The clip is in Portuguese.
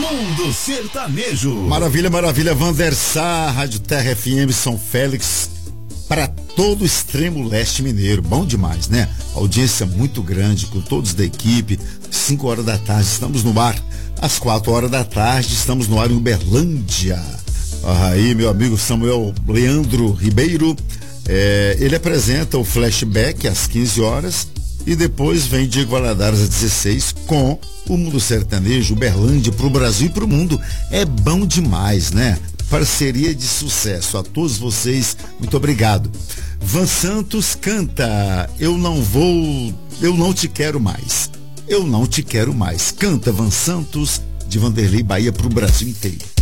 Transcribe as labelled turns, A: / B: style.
A: Mundo Sertanejo.
B: Maravilha, maravilha. Vandersar, Rádio Terra FM São Félix, para todo o extremo leste mineiro. Bom demais, né? Audiência muito grande, com todos da equipe. 5 horas da tarde estamos no ar. Às 4 horas da tarde estamos no ar em Uberlândia. Aí, meu amigo Samuel Leandro Ribeiro, ele apresenta o flashback às 15 horas e depois vem Diego Valadares às 16 com o Mundo Sertanejo, Uberlândia, pro Brasil e pro mundo. É bom demais, né? Parceria de sucesso. A todos vocês, muito obrigado. Van Santos canta Eu Não Te Quero Mais. Eu Não Te Quero Mais. Canta Van Santos, de Vanderlei Bahia, pro Brasil inteiro.